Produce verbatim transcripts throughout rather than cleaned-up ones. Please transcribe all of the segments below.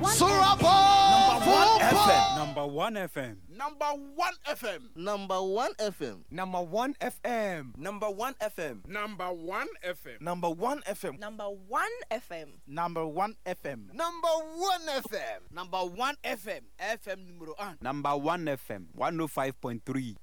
Surapa Number one F M. Number one F M. Number one F M. Number one F M. Number one F M. Number one F M. Number one F M. Number one F M. Number one F M. Number one F M. Number one F M. F M numero one. Number one F M. one oh five point three.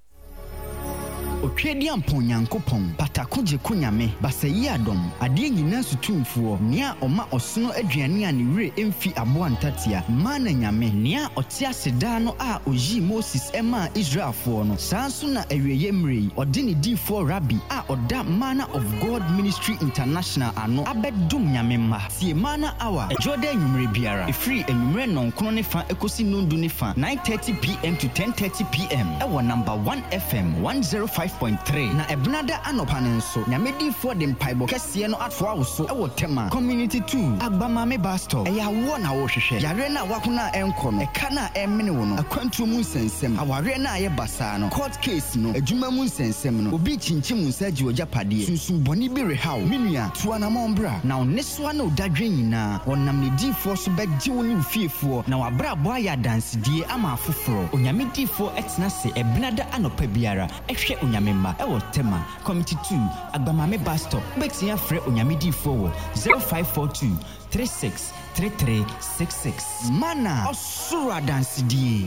Otwedi ampon Nyankopon patakoje kunyame basayi adom ade nyina sutumfuo nea oma osono aduane a ne wure emfi abo antatia mana nyame nea ote aseda no a oji Moses ema Israelfo no sanso na awieye mrei ode ne difo rabbi a oda Manna of God Ministry International ano abedum nyame ma tie Manna hour ejoda nwumre biara efri enwumre nonkono ne fa ekosi nundu ne fa nine thirty p m to ten thirty p m ewo number one F M one oh five point three na ebnada anopane nso nyamedi for dem paibo kese no atfo awoso ewo tema community two agbamame basto eya wo na wo hwehwe yare na wakona enko no eka na emmene wo no akwantu mu nsensem aware na aye basa no court case no adwuma mu nsensem no obi chinchi mu nsaji ojapade sunsun boni bi rehaw menua tuana mombra na onesoa na odadwe nyina wonam ne difo so begye wo ne ufiefo na wabra bo aya dance die ama afoforo onyamedifo etena se ebnada anopa biara ehwe onyamemma ewo tema committee two agbamame bus stop betia frɛ onyamedifo wo zero five four two three six three three six six Manna osura dance die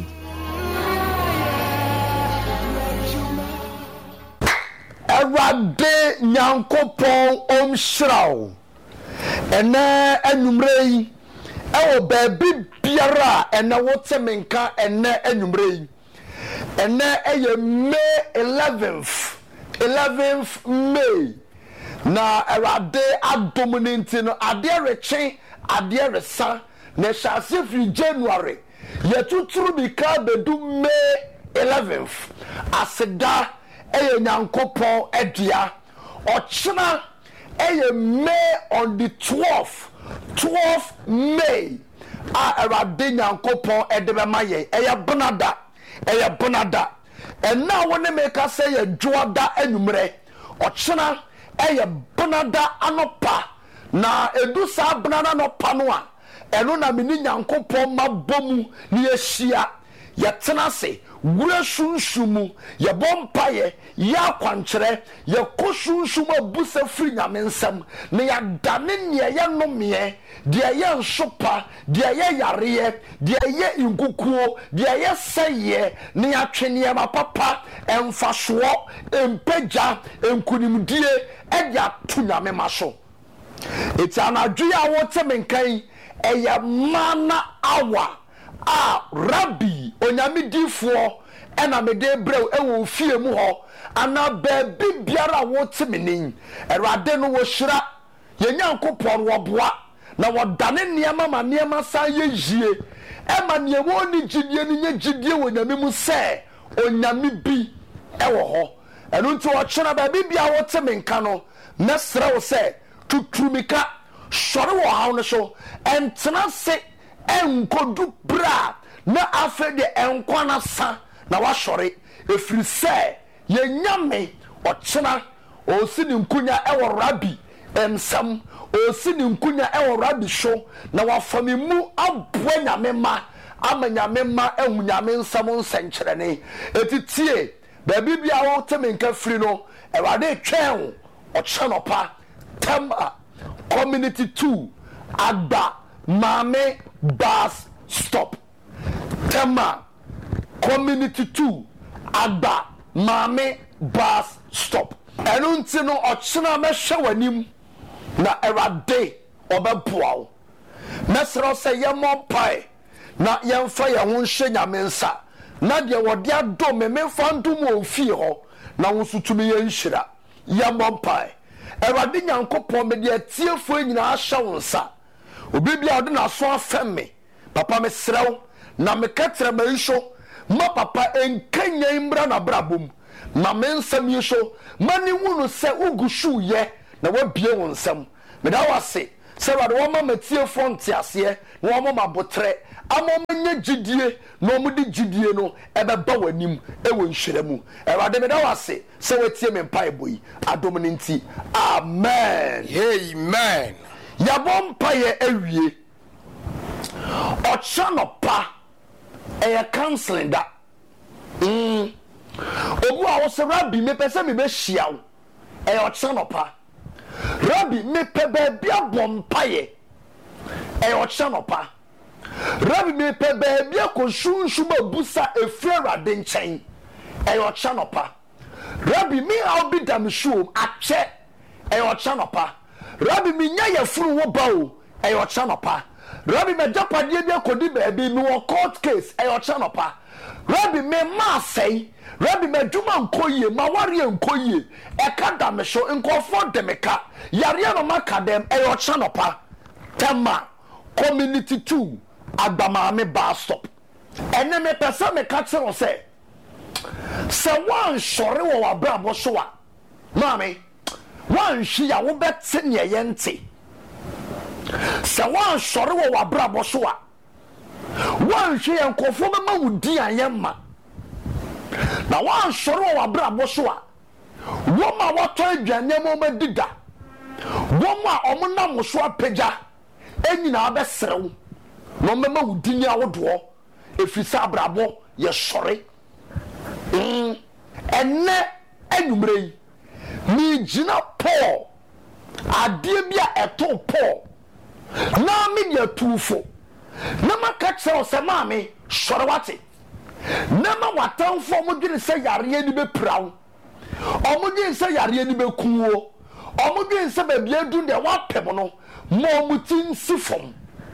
Ewade Nyankopon omhraw ene enumre yi ewo baabi biara ene wote menka ene enumre yi ene eye May eleventh eleventh May na Ewade adominante no ade reche ade resa na shase fi January yetuturu bika bedu May eleventh aseda eye Nyankopon edia ochina eye May on the twelfth twelfth May a Ewade Nyankopon edebe maye eye bonada eye bonada ena woni meka say ye dwoda anumre ochina eye bonada anopa na edu sa bonada no pa no a eno na meni Nyankopon mabomu ni yehia yetena se wura sunsumu ye bompaye ya kwankyere ye kosunsumu abusa firi nyame nsam na ya dane ne ye nomie de ye nsopa de ye yareye de ye inkukuo de ye seye ne ya twene ma papa emfaso empeja enkunimdie e ya to nyame maso eti anadwe ya wote menkan eye Manna hour a rabbi onyamedifo ena mede brew ewo fie mu ho ana baabi biara wote menin Erade no wo hira ye Nyankopon wo boa na wodane niema ma niema san ye yie ema ne wo ni gidie ni nye gidie wo nyame mu se onyame bi ewo ho eno nti wo kyena baabi bia wote menka no mesre wo se tutumika sore wo hawo no so entena se enkodu bra na afede enkwana sa na washore efiri se ye nyame ochena osini nkunya ewo rabbi emsam osini nkunya ewo rabbi sho na wafami mu abua nyame ma ama nyame ma ehu nyame nsam nsenkyerene etitie baabi bia wo temenka firi no Ewade twen ochena pa tema community two agba mame bus stop tema community two agba mame bus stop enu nti no ochena me hwewanim na Ewade obeboa mesro se yemompai na yemfa ye ho hye nyame nsa na de wode ado me memfa ndum ofie ho na wosutumi ye nhira yemompai Ewade Nyankopon me de atiefo nyina ahya wonsa obi bia ode na so afemme papa me srew na me ketre ma isho ma papa enkanya imbra na brabom na me nsam yisho mani wunu se ugushu ye na wabie wonsam me da wase se wade wo ma matiefo ntiase na wo ma botre ama menye gidie na wo de gidie no ebeba wanim ewo nhiremu Ewade me da wase se watie me mpa eboyi adom ne nti amen Amen. Yabompa ye ewie ochanopa e counseling da mm obu a wo se rabbi me pese me be hia wo e ochanopa rabbi me pe ba bia bompaye e ochanopa rabbi me pe ba bia ko shunshuma busa efrera de nchen e ochanopa rabbi me I'll be damn sure ache e ochanopa rabbi me nya ye furu wo ba o e ochanopa rabbi me japade bia kodi ba bi me wo court case e ochanopa rabbi me ma sei rabbi me djuma nkoye ma ware nkoye e ka da me so nkofo de meka yare no maka dem e ochanopa tema community two agbama me ba stop ene me pesa me ka tse say se wan sore wo wabrabo so a mami wan hwi ya wo bete ne yente se wan sore wo wabrabo so a wan hwi ya nkofo me ma wudi ayema na wan sore wo wabrabo so a wo ma wato adwane mo ma dida wo ma omuna mo so apagya enyina abesrew no me ma wudi nya wodo efisa abrabo ye sore Mm, ene enumrei mi jina Paul adie bia eto Paul na mi dia tufo na maka kire o se maame sore wate na ma watanfo mo dwene se yare ani be prawo o mo dwene se yare ani be kuwo o mo dwene se ba bia dun de wapem no mo mutin sifom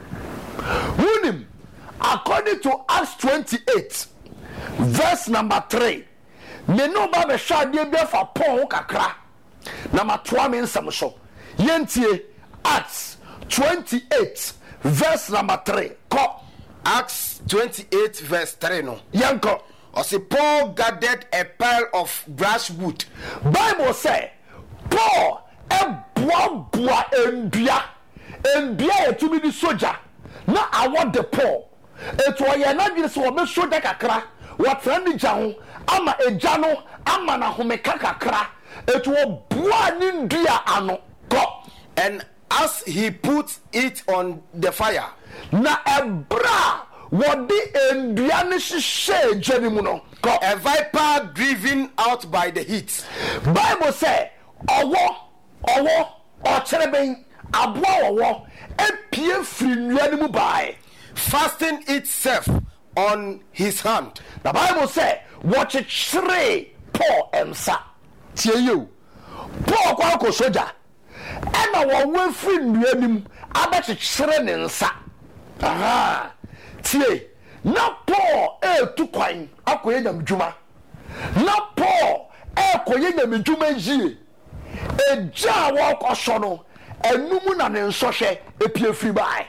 wunim according to Acts twenty-eight verse number three me no ba be hwa de be fa pon kakra na matoa me nsam so yentie Acts twenty-eight verse number three ko Acts twenty-eight verse three no yanko Ose Paul gathered a pile of brushwood. Bible say Paul e boa boa endua endua e tumi di soldier na award the Paul eto ye na dwene so be soldier kakra watrani jaho ama ejano ama na homeka kakra eto boa ni ndua ano ko. And as he put it on the fire, na ebra wodi endua ne hihye janimu no ko a viper driven out by the heat. Bible say owo owo ochereben aboa owo epie firi nua ne mu bai fasten itself on his hand. The Bible say watch it three Paul emsa tie you Paul kwa ko soja ena wo we firi nua ne mu abeche kire ne nsa. Aha tie na Paul e tu kwan akoye nyamdwuma na Paul e koye nyamdwuma yie eja wo koso no enum na ne nsohwe epie firi bai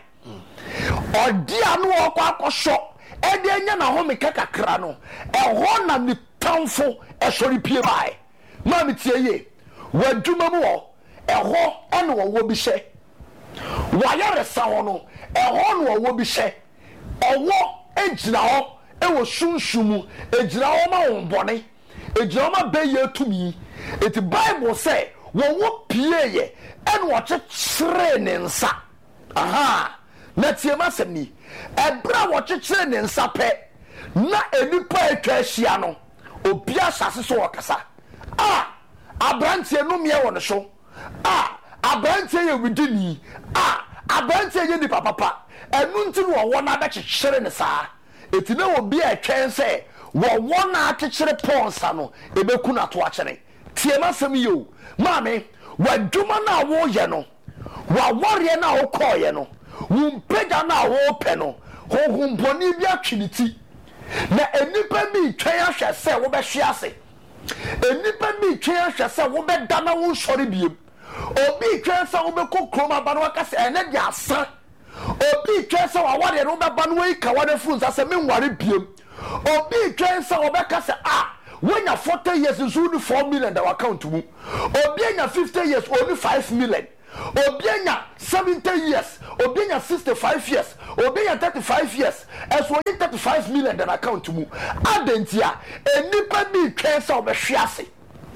odi anu wo kwakoso e de nya na ho meka kakra no e ho na ni tamfo e sori pie bai ma mi tie ye wadwuma mu wo e ho ene wo wo bi hye wa yare sa ho no e ho no wo bi hye owo ejira ho e wo sunsumu ejira ho ma wo bone ejira ho ma be ye tumi eti Bible say wo wo pie ye ene wo kyekyere ne nsa. Aha na tie masem ni ebra wo kyekyere ne nsa pe na enipa etwa ahia no obi asase so wakasa ah abrantie no me wo ne so ah abrantie ye widini ah abrantie ye ni papa enu nti no wo na ba kyekyere ne saa eti na obi atwen se wo wo na kyekyere ponsa no ebeku na to akyere tie masem yo maame wadwuma na wo ye no wa wore na wo koye no wumpega na wo pe no hohumponi bi atwiniti na enipa bi twen ahwe se wo be hwe ase enipa bi twen ahwe se wo be da na wo sori biem obi twen se wo be kokroma ba no akase ene dia asa obi twen se wa wore no be ba no yi ka wore funza se me nware biem obi twen se wo be kase ah when you forty years is only four million that account mu obi anya fifty years only five million obi anya seventy years obi anya sixty-five years obi anya thirty-five years as only thirty-five million that account mu adentia enipa bi twesa obehwiase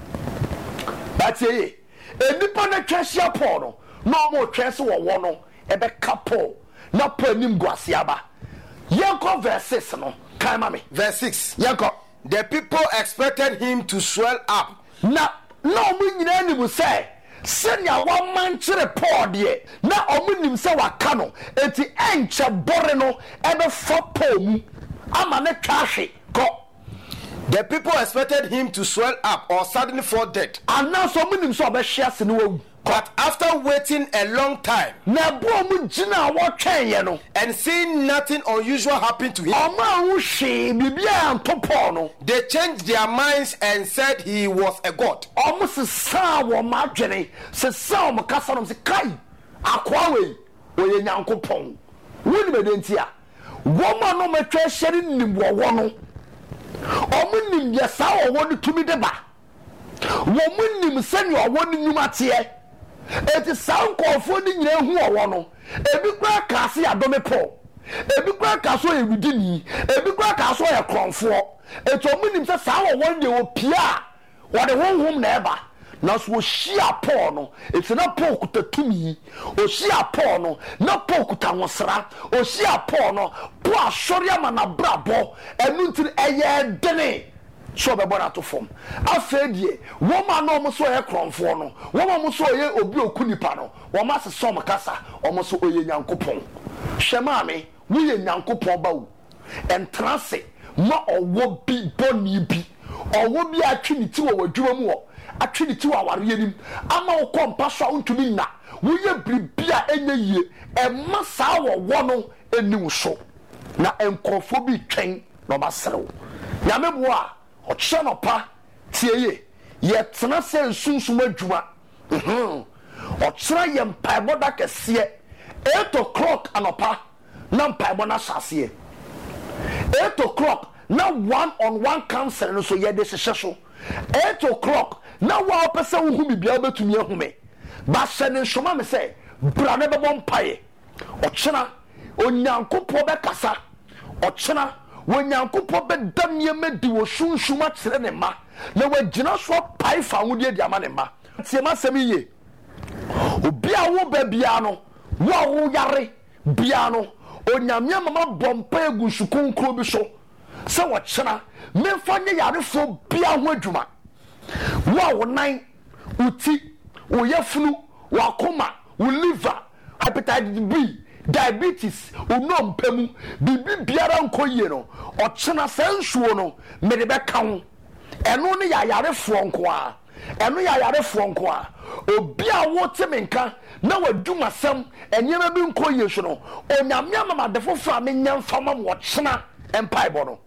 but ye enipa na twesa Paul no no mo twesa wo wo no ebe couple na panim guasiaba Yanko verse six no. Kai mami. Verse six. Yanko. The people expected him to swell up. Na no mu nyina ni bu say senya one man chere Paul de na omunim se waka no enti enche bore no ebe fo Paul mu ama ne twahwe ko. The people expected him to swell up or suddenly fall dead. And now so munim so obehia se no. But after waiting a long time na bo mu gina wo twen ye no and seeing nothing unusual happen to him, oma wo hwe bibia anto Paul no, they changed their minds and said he was a god. Omo se sa wo madwene se sa omo kasa no se kai akwa we oye nyankopon woni be dentia wo ma no metwa hyere nim wo wo no omo nim ye sa wo wo tumi de ba wo mu nim se ne wo ni nyuma tie eti sankofo ni nyina hu wo no ebi kwa kase adome Paul ebi kwa kaso ewidini ebi kwa kaso ye kronfo eto omo nim se sa wo wo de opia wo de honhom na eba na so hia Paul no eti na Paul kuta tumi o hia Paul no na Paul kuta wonsra o hia Paul no Paul asori ama na brabo enu ntiri eye dene so be bona to fom afedie woma no mo so ye kronfo no woma mo so ye obi okunipa no woma se som kasa omo so oye nyankopon hwema me wo ye nyankopon ba wo entrance ma owo bi boni bi owo bi atwi ni ti wo wadwuma mu wo atwi ni ti wo aware nim ama wo kompa so untumi na wo ye bribia enye yie e ma sa wo wo no eni so na enkofo bi twen no ba serew nyame bo a oche no pa tieye ye tena se nsunsum adwuma mhm ochira ye mpaibo da kese eight o'clock anopa na mpaibo na sase eight o'clock na one on one cancer no so ye de hye so eight o'clock na wa pese wo hu bibia betumi ahume ba hye ne shoma me se bra ne bebo mpaye ochira onyankopɔ be kasa ochira wonyankopo be damye medi wo sunshuma kire ne ma na wagina so pai fa wodie dia ma ne ma tie ma semi ye obi a wo ba bia no wo wo yare bia no onyame mama bompa egusu konkro bi so se wo kira memfa nye yare fo bia ho adwuma wo wo nan uti wo yafunu wo akoma wo liver hepatitis B diabetes unom pemu bibi biara nkoyie no ochena sansuo no mede be kan eno ne ya yarefo nko a eno ya yarefo nko a obi a wote menka na wadumasem enyema bi nkoyie so no onyame amama defo fra me nyamfama mo ochena empaibo no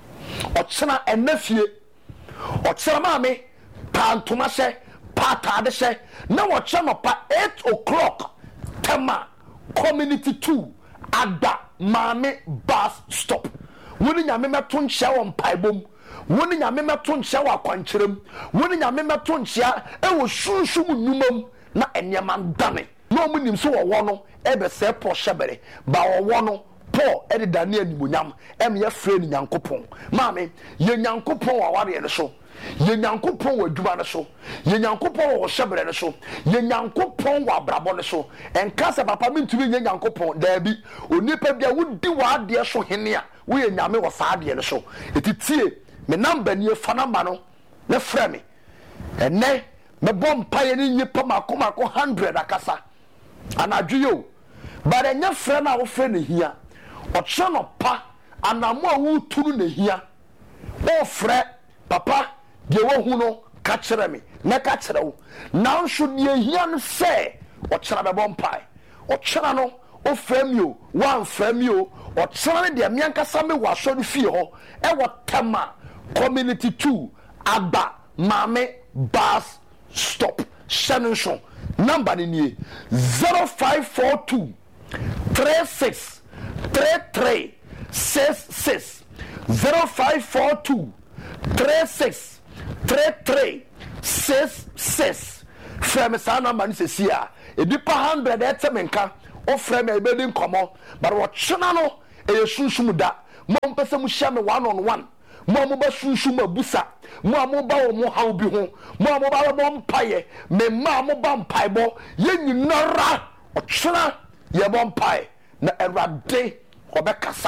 ochena enafie ochera ma me pantoma hye patade hye na woche no pa eight o'clock tema community two ada mame bus stop woni nyame meto nchia wo mpaibom woni nyame meto nchia wo akwankyerem woni nyame meto nchia e wo sunsun nnumam na enyema ndane no munim so wo wo no ebe se po hyebere ba wo wo no Paul e de dane animonyam em ye frɛ ni nyankopon mame ye nyankopon wa ware ne so ye nyankopon wa adwuma ne so ye nyankopon wa hyebere ne so ye nyankopon wa brabo ne so enka se papa mentumi nye nyankopon da bi onipa bia wodi wa ade so hene a wo ye nyame wa saa ade ne so etitie me namba ni fa namba no ne frɛ me ene me bom paye ni nyipa makoma ko one hundred akasa anadwo bare nya frɛ na wo frɛ ne hia oche no pa anamo a wo turu ne hia wo frɛ papa de wo hu no ka kire me na ka kire wo na nso de hia no se ochira be bom pai ochira no o frɛ mi o wan frɛ mi o ochira ne de me ankasa me wa so no fie ho e wo tema community two aba mame bus stop shannon number ni zero five four two three six three three six six zero five four two three six three three six six frame sa number ni sesia edipa one hundred etemenka o frame e be din komo but wo chena no e yesunsum da mo mpese mu hia me one on one mo mo ba sunsum abusa mo mo ba wo mo hawo bi ho mo mo ba mo mpaye me ma mo ba mpaibo ye nyinara o chena ye bo mpaye na erade obekasa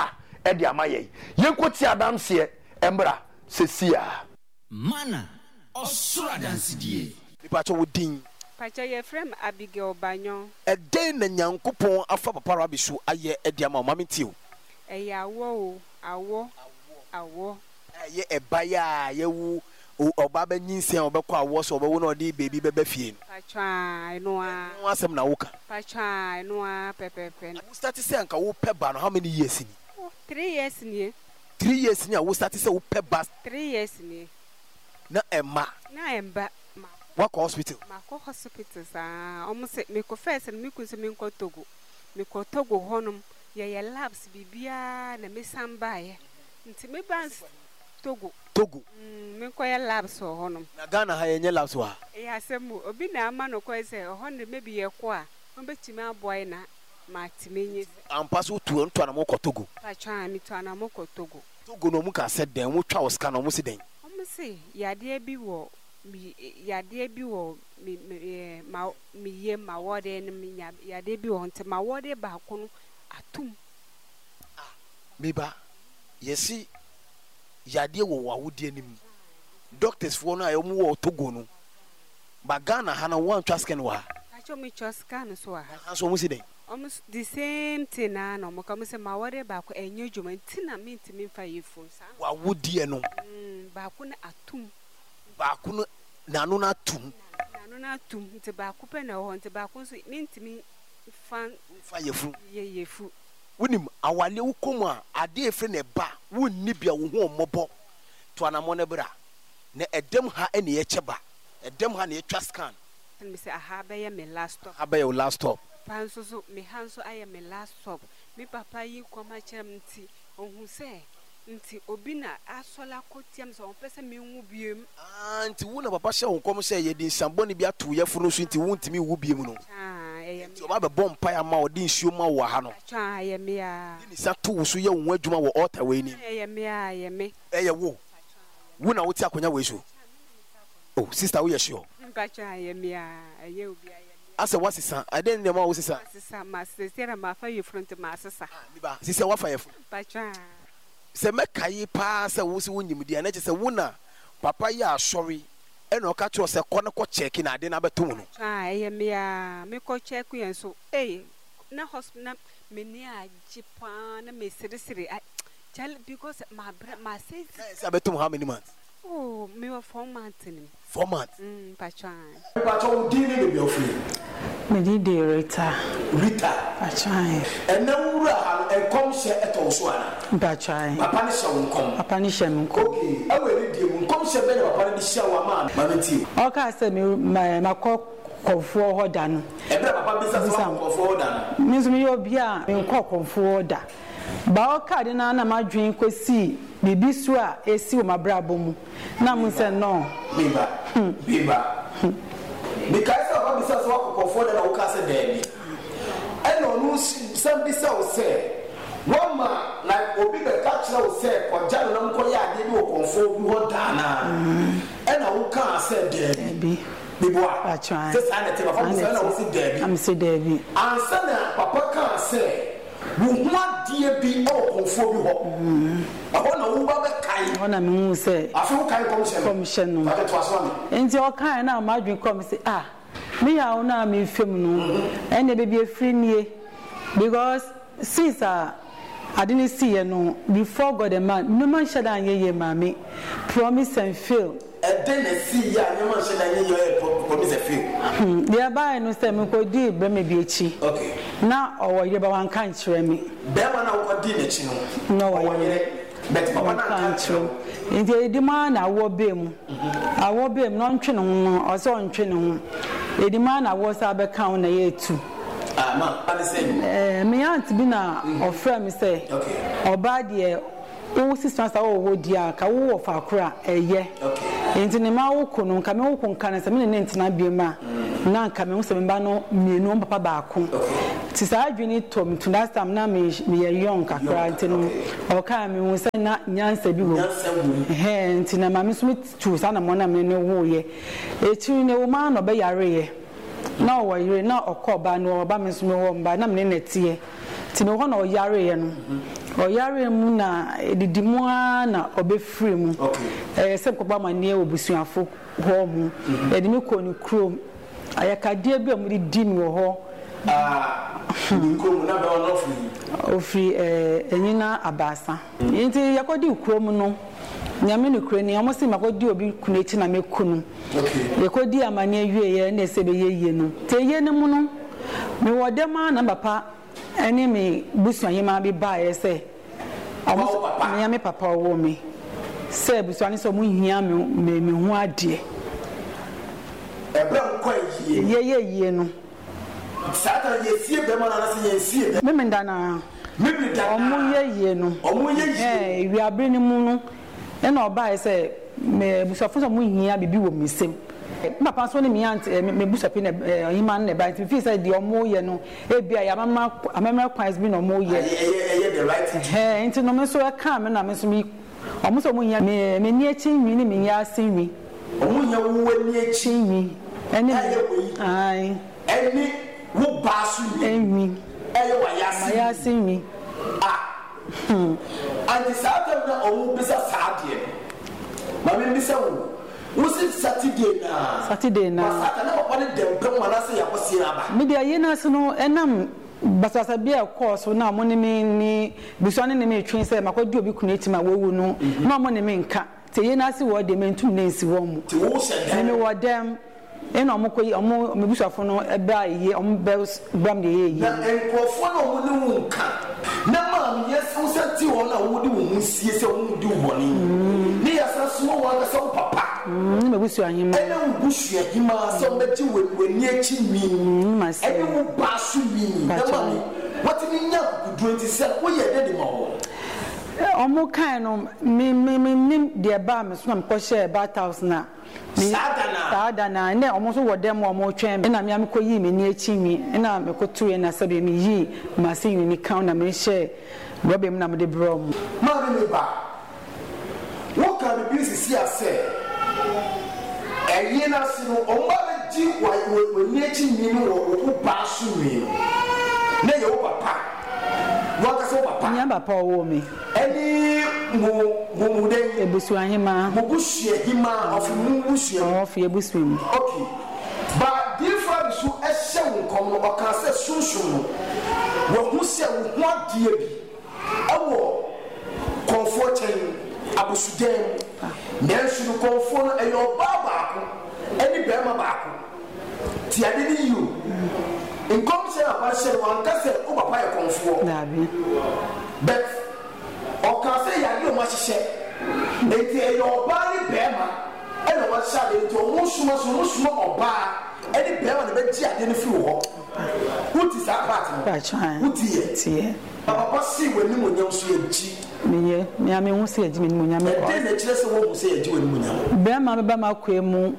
ɛde ama yɛn yɛnkɔ ti adamseɛ ɛmbra sesia mana ɔsoro adansedie Nipacho wodin. Pacha ye frem Abigail Banyo. A day na nyankopon afa papa rabisu aye ediama mama tiu. Eya wo awo awo. Ye ebaya ye wu oba be nyinse obekọ awo so obewo na odi baby bebe fie. Pacha eno a. No asem na woka. Pacha eno a pepepe. Wo start say anka wo pe ba no how many years ni? three years ni. three years ni a wo start say wo pe ba. three years ni. Na emma. Na emba. What hospital? Mako hospital sa omo se me ko first me ku se me ko Togo. Me ko Togo honum ye ye labs bibia na me samba ye. Nti me bans Togo. Togo. Mm me ko ye labs ho honum. Na Ghana ha ye nye labs wa. E asemu obi na ama no ko se ho ne maybe ye ko a on betimi aboy na ma timenye. Ampa so tu nto na mo ko Togo. Pa twa mi to na mo ko Togo. Togo no mu ka se den wo twa wo ska no mo se den. Omo se yade bi wo mi yade bi wo mi ma mi ye ma wode ne mi yade bi wo nte ma wode ba ko no atum ah me ba yesi yade wo wawode anim doctors for no ayo mu wo Togo no ba Ghana ha na one trasken wa acho mi trasken so ha so mu si den almost the same thing na no mo kam se ma wode ba ko enye djuma ntina mi ntimi fa yefo sa wawode no mm ba ko na atum baako no nanu na tum nanu na tum nti baako pe na ho nti baako so mintimi fan fa yefu ye yefu wonim awale wo kom a ade efre ne ba wonni bia wo ho omobo to anamo ne bra na edem ha ene ye cheba edem ha na ye twa scan me say aha be ye me last stop ha be ye last stop pan so so me hanso aye me last stop me papa yi koma kyerem nti ohun se nti obi na asola kotiam so pese me wu biem ah nti wo na papa hye honkom se ye din sambo ne bia to ye funu so nti wo ntimi wu biem no ah eye me so ba be bom pa ya ma odi nsuo ma wo ha no ah eye me a ni sa to so ye wo adwuma wo altar we ni eye me a eye me eye wo wo na wo ti akonya we so oh sister wo ye sure mpacha eye me a eye obi aye asa wasisa ade ne ma wo sisa sisa ma sisa ma fa ye front ma sisa mi ba sisa wa fa ye mpacha se mekayi pa se wo se wonyim dia na che se wona papa ya asori e na oka cho se ko na ko check na ade na beto no ah eye me a me ko check yen so eh na hospital me ni ajipa na me siri siri child because my my say se beto how many months oh me wa four months ni four months mm pacha pacha wo di ni be ofri me di de Rita Rita pacha and na wura e kom se eto so ana pacha papa ni se wo kom papa ni se mo kom okay e we di mu kom se be na papa ni se wa ma ma menti o ka se me ma ko konfo ho da no e be papa bi se so konfo ho da no mi so mi obi a me ko konfo ho da ba o ka de na na ma dwen kwesi bibi so a esi o mabrabo mu na mu se no biba biba me ka se papa bi se so konfo da na o ka se da bi e no no some bi se o se one man like obi be ka kire o se ko jalo na mko ya de bi o konfo bi ho da na e na o ka se da bi bibo a se sa na te papa bi se na o se da bi am se da bi ansa na papa ka se Wuhuma die bi o konfo bi ho. Aho na wo ba be kai. Ho na me hu se. Afi wo kai komshen. Komshen no. Ba ke to aso me. Enti o kai na ma dwen kom se ah. Me ya wo na me fem no. Ene be bi afri nie. Because since uh, I didn't see you no before God the man, no man shada anye ye mama. Promise and fail. E den na see ya anye man shada anye ye promise and fail. Hmm. Dia ba no se me ko di bre me bi echi. Okay. Na owo ye ba wan kan kire me. Be ma na wo di na chi no. No wo ye. Bet papa na kan kire. Nti edi ma na wo be mu. Awo be mu no ntwe no ho, o so ntwe no ho. Edi ma na wo sa be kan na ye tu. Ah ma, pa say. Eh me aunt bi na ofra me say. Okay. Oba de wo sister sa wo wo dia ka wo wo fa kora eye. Okay. Enti ne ma wo ko no ka me wo ko nka na se me ne ntina bi ma. Na nka me wo se me ba no mienu papa ba ko. Okay. Ti sa adwini tom to last time na me me young kakra enti no o ka me wo se na nyansa bi wo. Nyansa wo. Eh enti na ma me so tu sa na mo na me ne wo ye. Eti ne wo ma no be yare ye. Na o yire na okoba no oba me so me wo mba na me ne tie. Ti me ho na o yare ye no. oyare mu na edidimu na obefiri mu eh se koba mane obusuafo ho mu edimi ko ni krom ayakade bi amudi di mi ho ah ni krom na be on ofri ofri eh enyina abasa yenti yakodi krom no nyame no kure ni amosi makodi obi kuneti na mekunu okay yakodi amane awie ye na ese be yeye no te ye ne mu no me wodema na papa eni me busuanye ma bi ba ye se omo me me papa wo me se busuanye so mu hia me me hu ade ebra ko yie ye ye ye no sata ye sie be ma na se ye sie me me ndana me bi dana omo ye ye no omo ye ye eh wi abre ni mu no e na oba ye se me busuafo so mu hia bibi wo misem papa so ni mi aunt me busapi na himan na ba fi say the omo ye no e bia ya mama amema kwans bi na omo ye eh the right thing eh nti no me so e ka me na me so mi omo so mo hia me me ni echi nwi ni me ya asinwi omo hia wo ni echi nwi eni ai eni wo ba su ni enwi eye wa ya ma ya asinwi ah and sata na omo bisa saade ma me bisa wo Musi Saturday na Saturday na Masaka na papa ne dempem wana se yakosi aba media yena so no enam basasa bia course na mo ne me ni bisone ne me twin se makodi obi kuneti ma wowu no na mo ne me nka te yena se wo de mentum ne nsi wo mu te wo se me wo dem ena mo koyi omo me busafo no ebe aye omo bram de ye na enkofo na omo ne wo nka na ma me yes wo se ti wo na wo de wo mu sie se wo di wo ni ni yasa so wo wa ka papa ni me busu ahima ena wo busu ahima so meji wani echi mi ena wo basu mi na ma me what me nya kudu enti se wo ye de de ma wo omo kan no me me me de ba me so na me ko share ba thousand na sadana sadana ne omo so wo dem omo twen na me am ko yi me ni echi mi na me ko tuwe na sabe me yi ma se ni count na me share robe me na me de bro mu ma me ba wo ka be bi sisi ase eyi na si no omo ba ji wa ni echi mi no wo ba su mi ne ye wo papa wo ka so papa nya papa wo mi eni mo mo mu de ebusu ahima mo busu ahima of mu busu of ebusu mi okay but different so ehye wo kom no o ka se sunsun no wo hu se wo hu adie bi awo comfort chen abusu dem nensu no comfort no eyo baba ko eni be ma ba ko ti ade ni you in come say about say one ka say o papa e comfort dabi but o ka say ya ni o ma hihye enti eyo ba ni be ma e no wa sha de to mo suma so mo suma oba eni be ma ne be ji ade ni fi wo uti sa part no uti ye tie papa si we ni mo nyam so ye ji miye mi ame hu se ye ji mi ni mo nyam ko e de na kire se wo hu se ye ji we ni mo nyam be ma be ma ko emu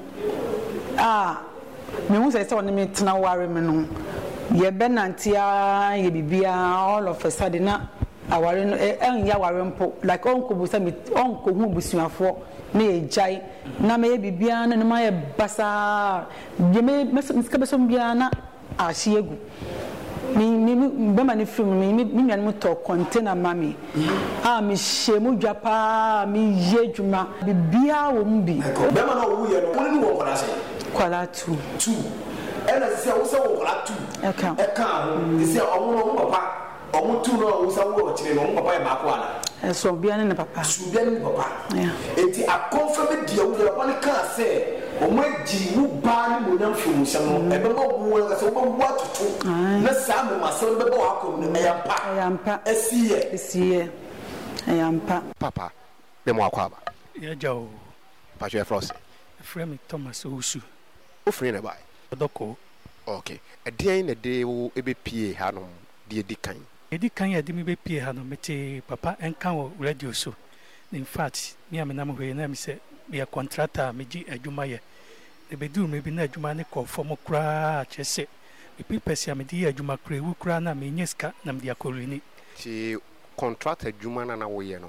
ah me hu se se woni mi tena ware me no ye be nantia ye bibia all of a sudden na aware no en ya ware mpo like onko busa mi onko hu busuafo na ye jai na me bibia na ma ye basa ye me meska beso bia na ahiegu mi mi be ma ni film mi mi nwan mu to container mami ah mi shemu dwapa mi ye dwuma bibia wo mbi be ma na wo ye no woni wo kwala se kwala two two ena se wo se wo kwala two eka eka ho se omo no papa omo two no wo se wo chire no papa e ma ko ala so bia ne papa so bia ne papa yeah enti a confirm dia wo ya pone ka se omo ji wo ba ni mo na mfu se no e be ma wo ka se wo ba tutu na sa me ma se be ba wa ko no e yampa e yampa esiye esiye e yampa papa be mo akwa ba ya jaw pa je frost frame Thomas Osu o free na bai doko okay e dey na dey wo e be pie ha no de di kan e di kan ya de mi be pie ha no mete papa enka wo radio so in fact me amena mo hwe na mi se me contractor me gi adwuma ye e be du me bi na adwuma ne ko fo mo kra chese e pipesi am di adwuma kra wu kra na me nyeska na me di akorini ti contract adwuma na na wo ye no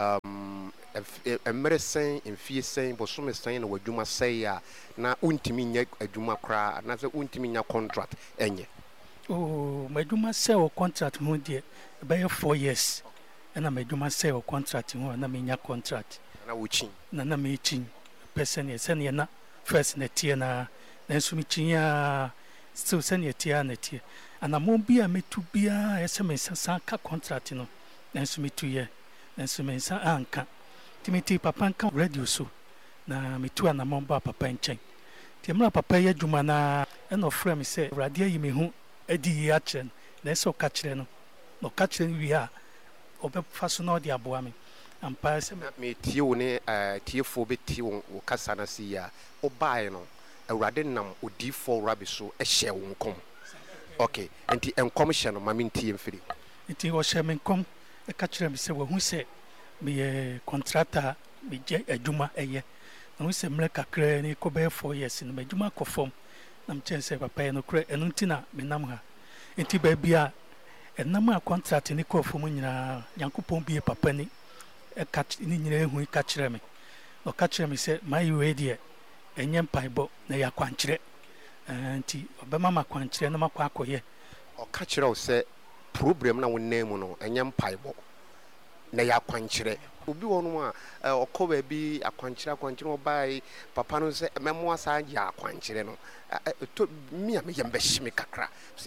um emere sen enfie sen bosome sen na wadwuma sei ya na untimi nya adwuma kra na se untimi nya contract enye oh madwuma sei o contract ho de be four years ɛna m'adwuma sɛ wɔ contract ho na menya contract na wochi na na mechi person yɛ sɛ na first na tie na nanso mechi a still sɛ na tie na tie ana mo bi a metu bia ɛsɛ me sasa ka contract no nanso metu yɛ nanso me nsa anka timiti papa nka radio so na metu ana mo ba papa nkyɛn tie mra papa yɛ adwuma na ɛna ɔfrɛ me sɛ radio yi me ho adi yi akyerɛ na ɛsɛ ɔka kyerɛ no na ɔka kyerɛ no wie a ɔbɛfa so na ɔde aboa me ampa sɛ me tie wo ne tiefo be tie wo kasa na si ya obae no awurade nam odifo rabi so ɛhyɛ wo nkom okay enti enkom hyɛ no ma me ntie mfiri enti ɔhyɛ me nkom ɛka kyerɛ me sɛ wahu sɛ meyɛ contractor megye adwuma ɛyɛ na hu sɛ mmerɛ kakra ne kɔbɛyɛ four years no madwuma akɔ fam na mekyɛn sɛ papa yɛ no korɛ ɛno nti na menam ha enti baabi a ɛnam a contract ne kɔɔ fam nyinaa nyankopɔn bie papa ni ɛka ne nyinaa ehu ka kyerɛ me ɔka kyerɛ me sɛ mayi wei deɛ ɛnyɛ mpaebɔ na yɛ akwankyerɛ nti ɔbɛma ma akwankyerɛ na makɔ akɔyɛ ɔka kyerɛ wo sɛ problem na wonam mu no ɛnyɛ mpaebɔ na yɛ akwankyerɛ obi wɔ no a ɔkɔ baabi akwankyerɛ akwankyerɛ ɔbae papa no sɛ mɛmoa saa yɛ akwankyerɛ no to mi a meyɛ mbɛhye me kakra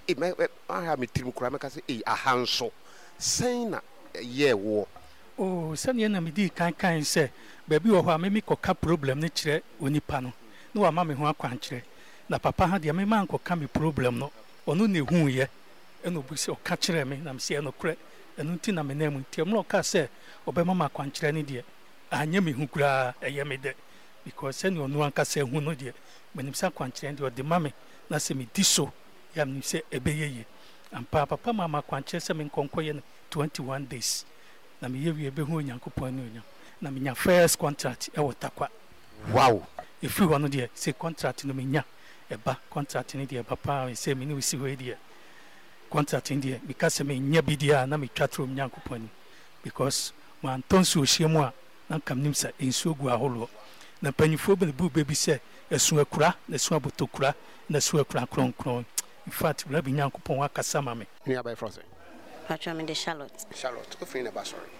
aha metirim koraa mɛka sɛ ei aha nso sɛn na yɛ woɔ o sɛneɛ na medi kan kan sɛ baabi wɔ hɔ a meme kɔka problem no kyerɛ onipa no na wama me ho akwankyerɛ na papa ha deɛ mema nkɔka me problem no ɔno na ɛhuuyɛ ɛna obi sɛ ɔka kyerɛ me na mesɛ ɛnokorɛ ɛno nti na menam mu nti ɛmmerɛ ɔka sɛ ɔbɛma ma akwankyerɛ no deɛ anyɛ me hu koraa ɛyɛ me dɛ because sɛne ɔno ankasa hu no deɛ menim sɛ akwankyerɛ deɛ ɔde ma me na sɛ medi so yɛ menim sɛ ɛbɛyɛ yie ampa papa ma ma akwankyerɛ sɛ menkɔnkɔyɛ no twenty-one days na meyɛ wie bɛhu onyankopɔn ne onyam na menya first contract ɛwɔ takwa wow ɛfiri hɔ no deɛ sɛ contract no menya ɛba contract no deɛ papa sɛ mene wo si hɔ deɛ contract no deɛ meka sɛ menya bi deɛ a na metwa toro onyankopɔn ni because mantɔ nsuo hyia mu a na nka menim sɛ nsuo gu ahoroɔ na mpanyimfoɔ bi ne bu baabi sɛ ɛso akura na ɛso abotokura na ɛso akura kronkron in fact wura bi nyankopɔn wakasa ma me ne abai frɔse Patron, I'm the Charlotte. Charlotte, who friend about sorry?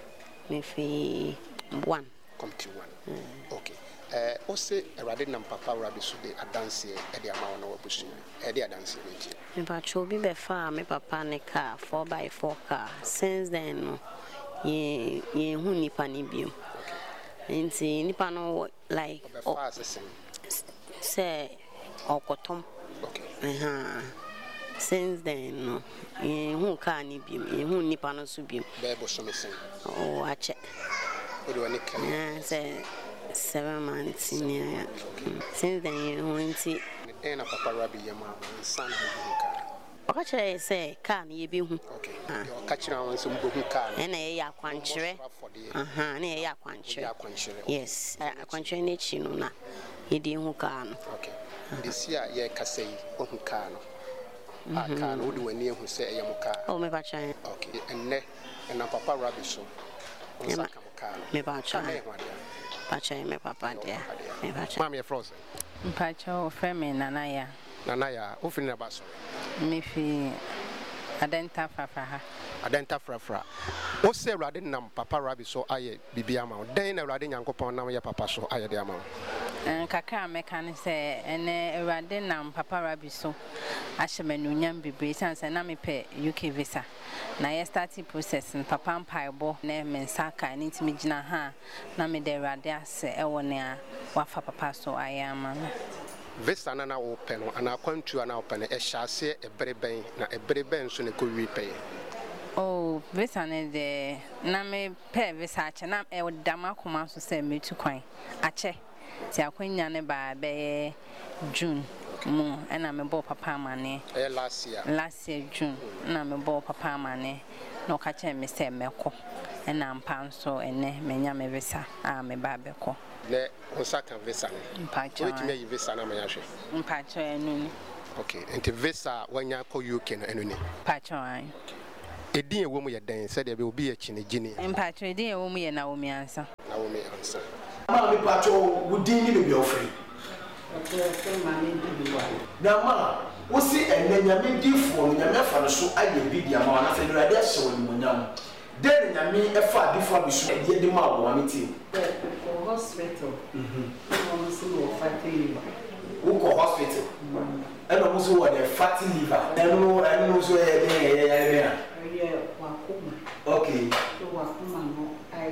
Maybe one. Come to one. Mm. Okay. Uh, also, I rather than Papa Rabbi so they a dance at the amount of pushing. At the dance. Me patron be before me papa ne car four by four car. Since then, ye ye who nipa ni biom. Nti nipa no like oh, say okotom. Okay. Uh huh. Since then, no. Who can he be? Who Nippon so be? Babble so missing. Oh, I check. What do I need? Say seven months in here. Since then, you went to and a Papa Rabbi, your mom, and son. What should I say? Can you be? Okay. You're catching on some good car. And a ya quanture. Uh huh. And a ya quanture. Yes, a quanture in it, you know. He didn't who can. Okay. This year, ye Cassay, or who can. I can't do any who say Yamuka. Oh, me patron. Okay, and ne and a Papa Rabbi so. Me patron. Patron, me papa dear. Me patron. Mammy frozen. Patron, Femi, Nanaya. Nanaya, offering about so. Me fee Adenta Fafa. Adenta Frafra. O say Radin Nam Papa Rabbi so I be amount. Then a Radin Uncle Pona, your papa so I the amount. And Kaka mechanic say, and a Radin Nam Papa Rabbi so. Ashemenunyam be Britons and Nami pay U K visa. Na ye started processing Papa Piebo, name and Saka and Intimidina ha. Nami de Radia se Ewonia, Wafa Papa so I am. Vista na open and I come to an open a chassis a berry bang, na a berry bang soon could repay. Oh, Vista de Name pay Visach and I'm a Damakuma to send me to coin. Ache, Tiaquiniane by June. Mo and I'm a boy papa money. Last year, last year June, and I'm a boy papa money. No catch Mister Melco, and I'm pound so and ne menyame visa. I'm a babeko. Ne Osaka visa. Patcho, me visa na mayashi. Patcho and okay, and the visa when you call you can any. Patcho, I. A dear woman ya then said there will be a chin genie. And Patcho, dear woman, and Naomi answer. Naomi answer. Mammy Patcho would deem you be your friend. Now, ma, we see a name for Yamafa, so I will be the amount of the radiation when you know. den na me e fa before be so e de ma wo ameti for hospital mhm no so wo fatty liver wo ko hospital e no so wo de fatty liver e no e no so e de e e e yeah wakuma okay so wakuma no I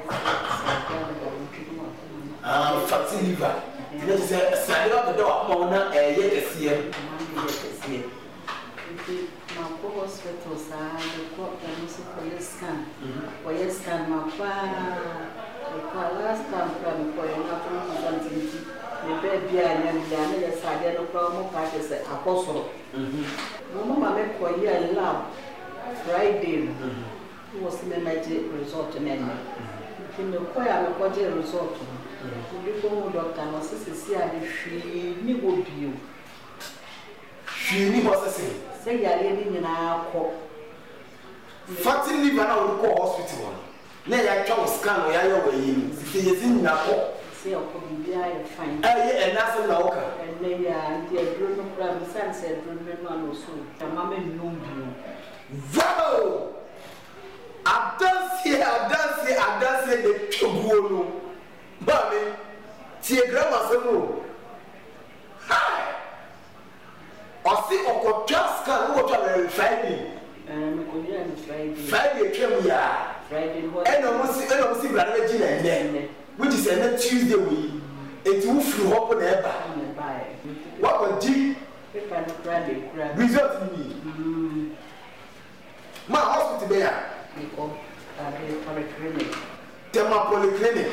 ah fatty liver you say say the do wakuma na e ye kese e ma ko hospital sa ko e so ko scan ko scan ma pa ko last time ko ko na ko na tinti ne be bia nya bia na ya sa de no ko mo ka se akosoro mhm mo ma me ko ya lab Friday mhm was me magic result na na kime ko ya me ko je result mhm bi ko mo doctor no se se si ade hwi ni go bio hwi ni ho se se se ya le ni nyina ko fatty liver na wo ko hospital no na ya twa scan ya ya wa yi se ye sin na ko se o ko bibia ya fine eh eh na se na oka ene ya ndi edro no kra mi san se edro no ma no so tama me no bio wow adansi adansi adansi de twoguo no ba me tie grama se no hi osi okotwa scan wo twa very Friday eh me ko ya ni Friday Friday twem ya Friday what eno mo si eno mo si bra na gi na ene which is a Tuesday we it will flew up na eba what on di paper no grade grade result ni mm ma hospital be ya we go at the polyclinic tema polyclinic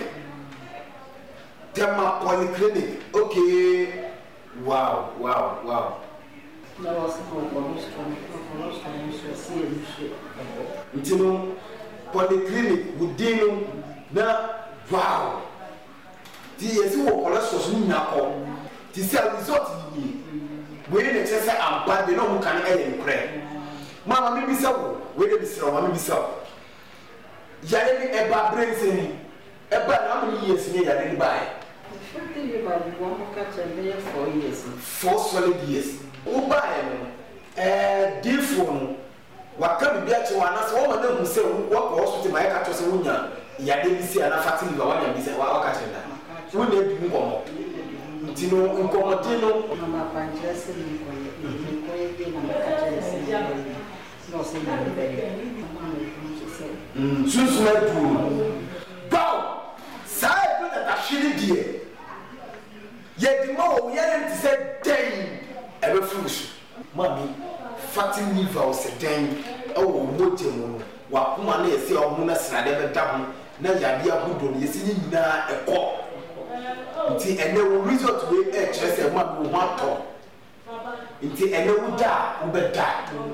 tema polyclinic okay wow wow wow na was no colostrum colostrum so see you shit ntino polyclinic wudino na wow ti yesi wo cholesterol ni nyako ti se result ni we ne chese ampa de no mu kan e yen kre mama mi bisa wo we de bisira mama mi bisa yare ni e ba brain se ni e ba na mu yes ni yare ni bae fifty years ba ni wo ka chembe four years four solid years wo bae no eh different waka bi bia che wana so wo ma na hu se wo ko hospital ma e ka to se wonya yade bi si ana fatty liver wana bi se wa ka chenda wo na bi nkomo ntino nkomo dino mama panjira se ni ko ye ko ye na ka chenda se no se na be mama no se mm susu na du baw sai bi na ta shiri die ye di ma wo ye nti se den e be fusu mami fatty liver o se den e wo moje mu wa kuma na yesi o mu na srade be da ho na yade ahudo ne yesi nyina ekọ nti ene wo result we e kire se ma wo ma to nti ene wo da wo be da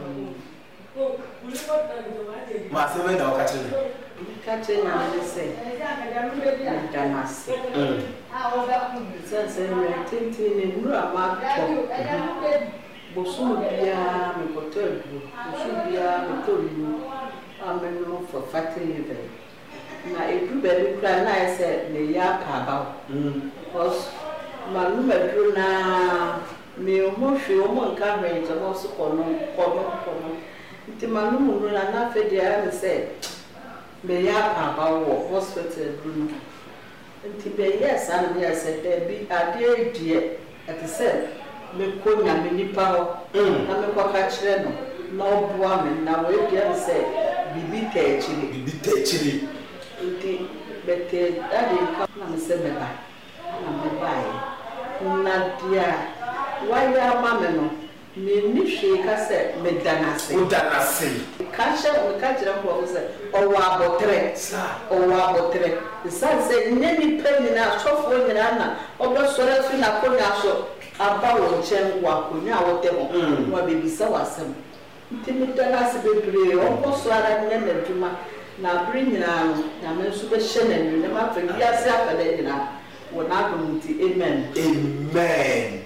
ma se me da o ka chire ka chire na le se da na se mm ah o ba ku se se me tinti ne nura ma to bosu bia me ko to du bosu bia me to lu ameno for fatty liver na edu be kra na ese ne ya ka ba mm because malu medru na me mo hwe o mo nka hwe je mo so kono kono kono nti malu mu na na fe dia me se me ya ka ba wo hospital dru nti be yes and yes there be ade die at say me ko nya me nipa ho na me ko ka kire no na obua me na we dia se bibi te chiri bibi te chiri nti bete ade ka na me se me ba na me ba e na dia wa ya ma me no me ni hwe ka se me danase o danase ka she o ka kire ko o se o wa abotre sa o wa abotre sa se nye ni pe ni na sofo ni na o bo sore fi na ko na so aba wo chen wa ko ni awo te mo wa bebi sa wasem nti mi danase bebre o ko so ara ni na djuma na bri nyina no na me so be hye na ni na ma fa bia se afada nyina wo na do nti amen amen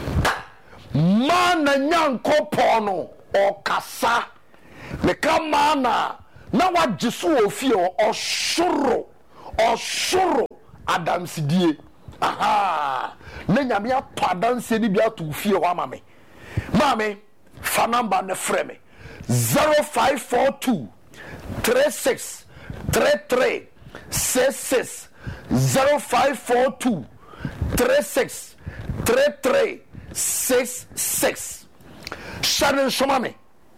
mana nyankopɔ no ɔkasa meka mana na wagye so wɔ fie ɔsoro ɔsoro adamsidie aha na nyame atɔ adansie ni bi ato fie hɔ ama me maame fa number ne frɛ me zero five four two three six three three six six zero five four two three six three three six six. Shannon Shomame.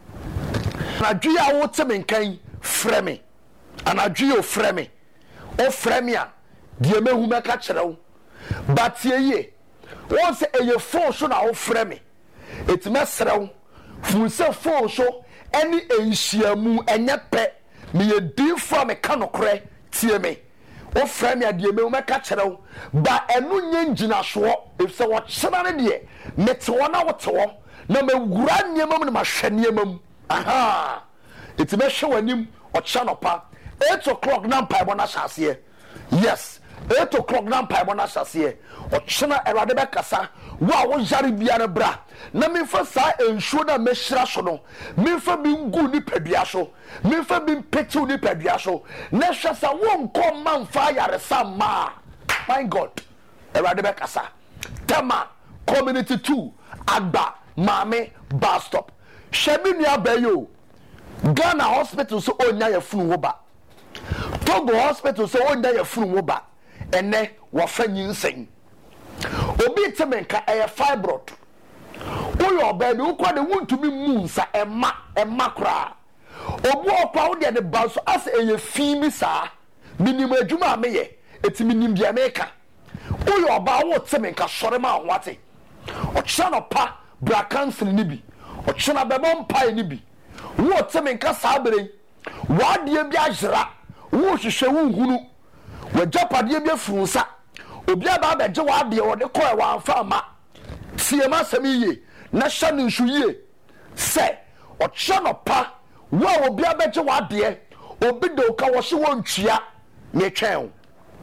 Nigeria wote menkan freme. Anadwi o freme. O freme a die mehu meka kire wo. But ye won se eye phone so na o freme. Etime srew. Fu se phone so any enhyiamu enye pe me ye di from me kanokre tie me. O frame a die mehu meka kire wo. Ba enu nye ngina so if se wo kyena ne de mete wona wote wo na me wura niemam na ma hwe niemam. Aha. Etime hwe wanim o chanopa eight o'clock na mpaibo na hyase. Yes, eight o'clock na mpaibo na hyase. O chena erade be kasa wa wo jare bia ne bra na memfa sa ensuo na mehira so no memfa bi ngu ni padua so memfa bi mpeti ni padua so na hwe sa wo nko manfa yare sa ma. My God, erade be kasa Tema community two Agba Mame bus stop shebi nua bayo Ghana hospital so onya ya funu wo ba Togo hospital so onya ya funu wo ba ene wa fanyin sen obi temenka e fibroid oyo baby ukwa de wuntumi munsa ema ema kra obu okwa wo de ba so as eye fi mi sa minimum adwuma ameye etimi nim bia meka oyo ba wo temenka sore ma wate o chano pa bra cancer ni bi o chana bebo mpa ni bi wo temenka sabere wa de bi ajra wo hwehwe wo hunu wa japade bi afurunsa obi aba ba je wa de wo de ko e wa amfa ma siema samiye na shanu nsuye se o chano pa wa obi aba je wa de obi de ka wo hye wo ntwia me twen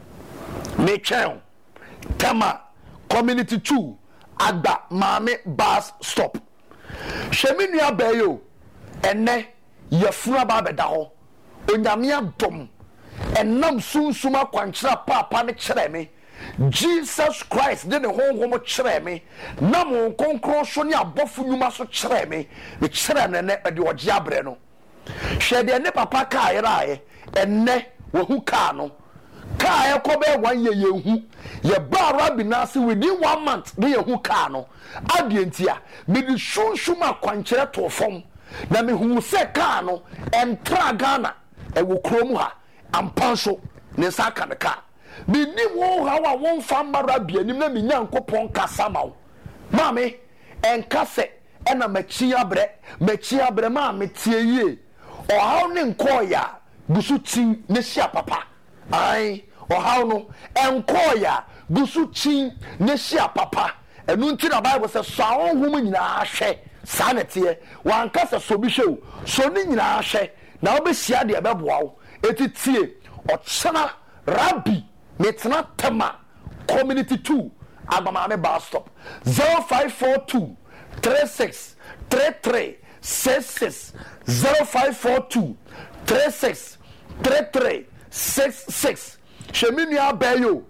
me twen Tema community two Agba Mame bus stop shemi nua bayo ene yefuna ba beda ho onyame adom enam sunsuma kwankyera papa ne kyere me Jesus Christ de ne honhom kyere me nam konkron so ne abofu nyuma so kyere me me kyere ne ne de oje abre no hwede ne papa ka ayerae ene wo hu ka no ka ekobe wan ye yehu ye ba rabi nasi within one month de yehu ka no adientia me di shunshuma kwankyere to fom na me hu se ka no entra Ghana e wo kromu ha ampanso ne saka ne ka me ni wo ha wa won fa mara bia nim na me nyankopon kasa mawo mame enkase ena machi abre machi abre ma me tie yie o ha ne nkoya busu tin ne hia papa ai o ha no enkoya busu tin ne hia papa enu nti na Bible say so ahom nyina hwe sanete wan kasa so bi hwe so ni nyina hwe na obehia de beboa wo etitie o chana rabbi metna tema community two Agba Mame bus stop zero five four two three six three three six six zero five four two three six three three six six shemini abayo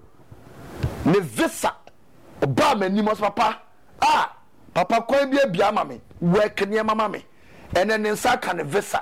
ne visa oba mani mos papa ah papa kwan bia bia mame work ne mama me ene ne nsa ka ne visa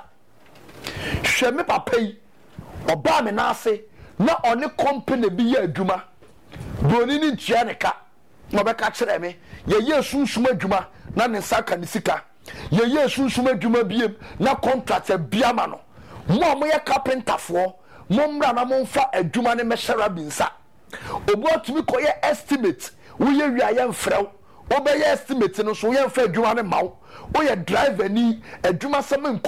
hweme papa yi oba me na ase na one company bi ya adwuma boni ni ntua ne ka no be ka kire me ye yesu nsuma adwuma na ne nsa ka ne sika ye yesu nsuma adwuma biem na contract bia ma no mo mo ye carpenter fo mo mra na mo mfa adwuma ne mehera binsa obo atumi ko ye estimate wo ye wi aye mfrew wo be ye estimate no so ye mfa adwuma ne mawo wo ye driver ni adwuma sem